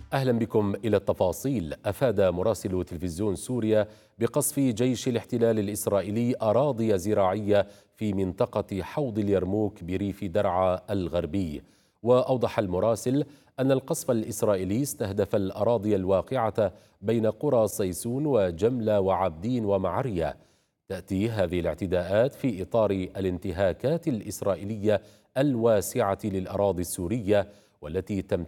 أهلا بكم إلى التفاصيل. أفاد مراسل تلفزيون سوريا بقصف جيش الاحتلال الإسرائيلي أراضي زراعية في منطقة حوض اليرموك بريف درعا الغربي. وأوضح المراسل أن القصف الإسرائيلي استهدف الأراضي الواقعة بين قرى صيسون وجملة وعابدين ومعرية. تأتي هذه الاعتداءات في إطار الانتهاكات الإسرائيلية الواسعة للأراضي السورية، والتي